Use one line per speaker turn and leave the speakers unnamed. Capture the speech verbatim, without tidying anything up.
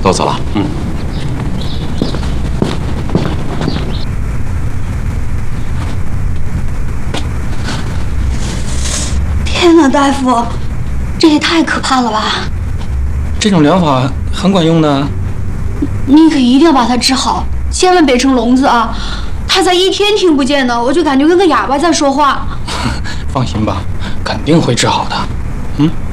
那我走了。嗯。
天哪，大夫，这也太可怕了吧！
这种疗法很管用的。
你可一定要把他治好，千万别成聋子啊！他才一天听不见呢，我就感觉跟个哑巴在说话。
放心吧，肯定会治好的。嗯。